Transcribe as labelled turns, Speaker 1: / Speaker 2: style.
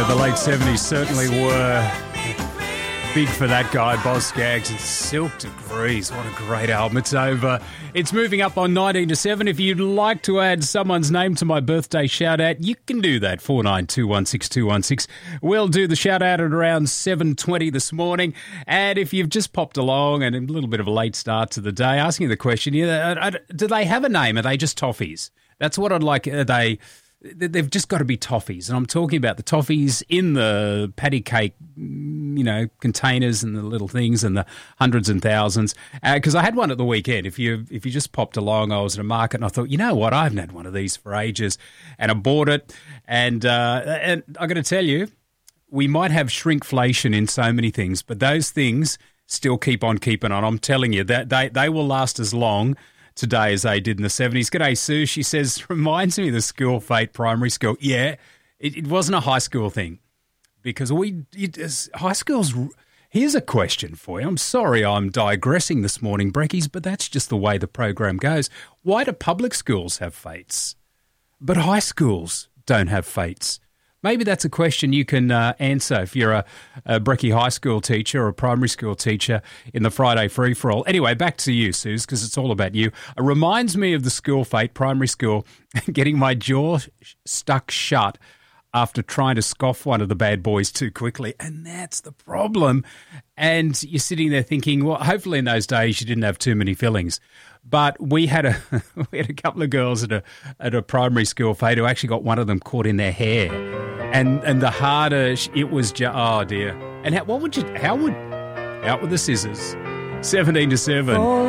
Speaker 1: Yeah, the late 70s certainly were big for that guy, Boz Scaggs, and Silk Degrees. What a great album. It's over. It's moving up on 19 to 7. If you'd like to add someone's name to my birthday shout-out, you can do that, 49216216. We'll do the shout-out at around 7:20 this morning. And if you've just popped along and a little bit of a late start to the day, asking the question, do they have a name? Are they just toffees? That's what I'd like. They've just got to be toffees. And I'm talking about the toffees in the patty cake, containers and the little things and the hundreds and thousands. Because I had one at the weekend. If you just popped along, I was at a market and I thought, you know what, I haven't had one of these for ages. And I bought it. And I got to tell you, we might have shrinkflation in so many things, but those things still keep on keeping on. I'm telling you, that they will last as long today as they did in the 70s. G'day, Sue. She says, reminds me of the school fate, primary school. Yeah, it wasn't a high school thing because high schools. Here's a question for you. I'm sorry I'm digressing this morning, Breckies, but that's just the way the program goes. Why do public schools have fates, but high schools don't have fates? Maybe that's a question you can answer if you're a Brekkie High School teacher or a primary school teacher in the Friday free-for-all. Anyway, back to you, Suze, because it's all about you. It reminds me of the school fate, primary school, getting my jaw stuck shut after trying to scoff one of the bad boys too quickly. And that's the problem. And you're sitting there thinking, well, hopefully in those days you didn't have too many fillings. But we had a couple of girls at a primary school fate who actually got one of them caught in their hair. And the harder it was, oh dear. And out with the scissors. 17 to 7.